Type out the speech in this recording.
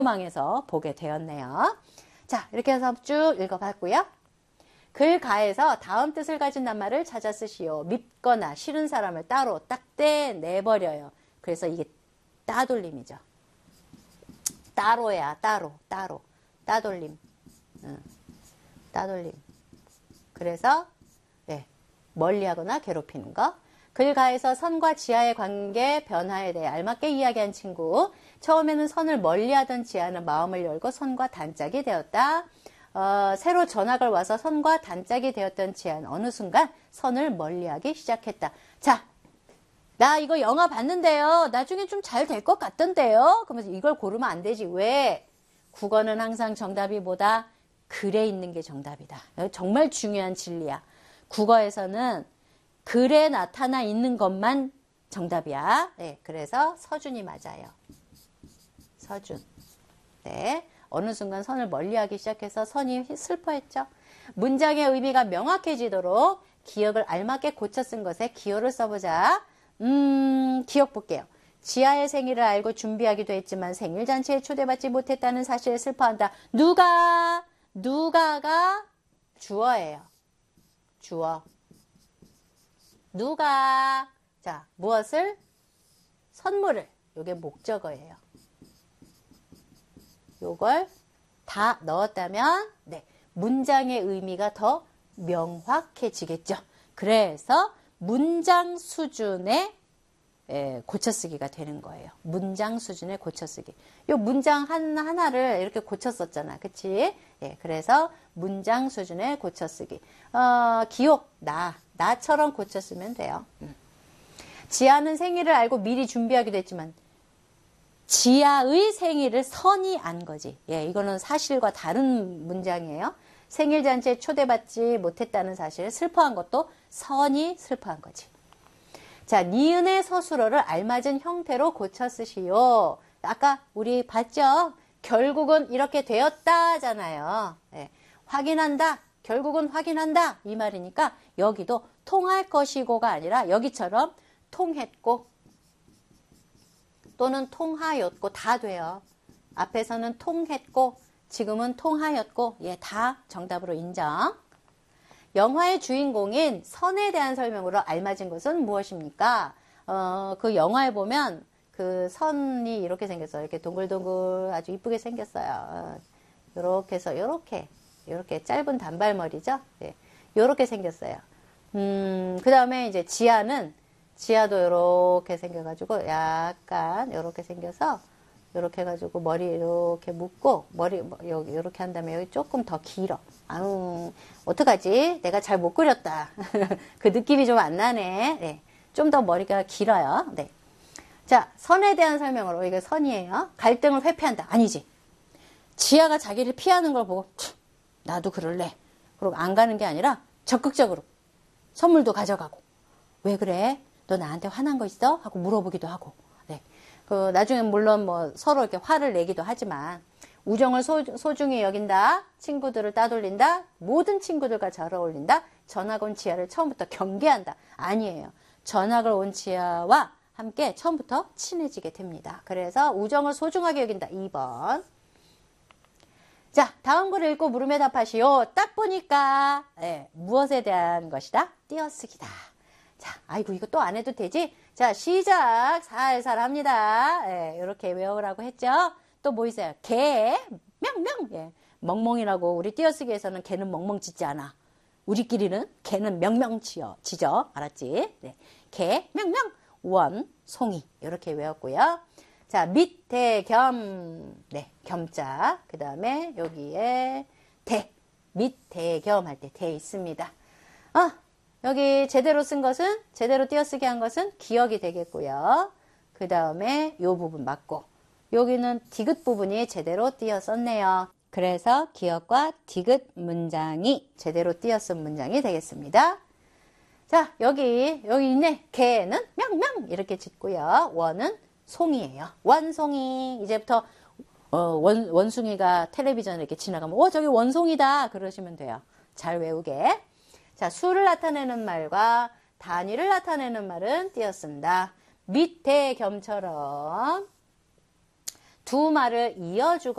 망에서 보게 되었네요. 자, 이렇게 해서 쭉 읽어봤고요. 글가에서 다음 뜻을 가진 낱말을 찾아 쓰시오. 밉거나 싫은 사람을 따로 딱 떼내버려요. 그래서 이게 따돌림이죠. 따로야, 따로. 따돌림. 따돌림. 그래서 네, 멀리하거나 괴롭히는 거. 글가에서 선과 지하의 관계 변화에 대해 알맞게 이야기한 친구. 처음에는 선을 멀리하던 지하는 마음을 열고 선과 단짝이 되었다. 새로 전학을 와서 선과 단짝이 되었던 지하는 어느 순간 선을 멀리하기 시작했다. 자, 나 이거 영화 봤는데요. 나중에 좀 잘 될 것 같던데요. 그러면서 이걸 고르면 안 되지. 왜? 국어는 항상 정답이 뭐다? 글에 있는 게 정답이다. 정말 중요한 진리야. 국어에서는 글에 나타나 있는 것만 정답이야. 네, 그래서 서준이 맞아요. 서준. 네, 어느 순간 선을 멀리하기 시작해서 선이 슬퍼했죠. 문장의 의미가 명확해지도록 기억을 알맞게 고쳐 쓴 것에 기호를 써보자. 기억 볼게요. 지아의 생일을 알고 준비하기도 했지만 생일잔치에 초대받지 못했다는 사실에 슬퍼한다. 누가가 주어예요. 주어. 누가, 자, 무엇을? 선물을. 요게 목적어예요. 요걸 다 넣었다면, 네, 문장의 의미가 더 명확해지겠죠. 그래서 문장 수준의 고쳐쓰기가 되는 거예요. 문장 수준의 고쳐쓰기. 요 문장 하나를 이렇게 고쳤었잖아. 그치? 예, 그래서 문장 수준의 고쳐쓰기. 기억, 나처럼 고쳤으면 돼요. 지아는 생일을 알고 미리 준비하기도 했지만, 지아의 생일을 선이 안 거지. 예, 이거는 사실과 다른 문장이에요. 생일잔치에 초대받지 못했다는 사실을 슬퍼한 것도 선이 슬퍼한 거지. 자, 니은의 서술어를 알맞은 형태로 고쳐 쓰시오. 아까 우리 봤죠? 결국은 이렇게 되었다잖아요. 예, 확인한다. 결국은 확인한다. 이 말이니까 여기도 통할 것이고가 아니라 여기처럼 통했고 또는 통하였고 다 돼요. 앞에서는 통했고 지금은 통하였고 예, 다 정답으로 인정. 영화의 주인공인 선에 대한 설명으로 알맞은 것은 무엇입니까? 그 영화에 보면 그 선이 이렇게 생겼어요. 이렇게 동글동글 아주 이쁘게 생겼어요. 이렇게 해서 이렇게 짧은 단발머리죠. 예, 이렇게 생겼어요. 그 다음에 이제 지아도 이렇게 생겨가지고 약간 이렇게 생겨서 이렇게 해가지고 머리 이렇게 묶고 머리 여기 이렇게 한 다음에 여기 조금 더 길어. 아우 어떡하지? 내가 잘 못 그렸다. 그 느낌이 좀 안 나네. 네, 좀 더 머리가 길어요. 네. 자, 선에 대한 설명으로 이게 선이에요. 갈등을 회피한다. 아니지. 지아가 자기를 피하는 걸 보고 나도 그럴래. 그리고 안 가는 게 아니라 적극적으로 선물도 가져가고. 왜 그래? 너 나한테 화난 거 있어? 하고 물어보기도 하고. 네. 나중에 물론 뭐 서로 이렇게 화를 내기도 하지만 우정을 소중히 여긴다. 친구들을 따돌린다. 모든 친구들과 잘 어울린다. 전학 온 지아를 처음부터 경계한다. 아니에요. 전학을 온 지아와 함께 처음부터 친해지게 됩니다. 그래서 우정을 소중하게 여긴다. 2번. 자, 다음 글을 읽고 물음에 답하시오. 딱 보니까 무엇에 대한 것이다? 띄어쓰기다. 자, 아이고 이거 또 안 해도 되지? 자, 시작 살살 합니다. 이렇게 외우라고 했죠. 또 뭐 있어요? 개, 명명. 예, 멍멍이라고 우리 띄어쓰기에서는 개는 멍멍 짖지 않아. 우리끼리는 개는 명명 지죠. 알았지? 네. 개, 명명, 원, 송이 이렇게 외웠고요. 자, 밑에 겸, 네, 겸자. 그 다음에 여기에 대, 밑대 겸 할 때 대 있습니다. 여기 제대로 쓴 것은, 제대로 띄어쓰기 한 것은 기억이 되겠고요. 그 다음에 요 부분 맞고, 여기는 디귿 부분이 제대로 띄어 썼네요. 그래서 기억과 디귿 문장이 제대로 띄어 쓴 문장이 되겠습니다. 자, 여기 있네. 개는 명명 이렇게 짓고요. 원은 송이에요. 원송이. 이제부터 원숭이가 텔레비전에 이렇게 지나가면 저기 원송이다 그러시면 돼요. 잘 외우게. 자, 수를 나타내는 말과 단위를 나타내는 말은 띄어 쓴다. 밑대 겸처럼 두 말을 이어주고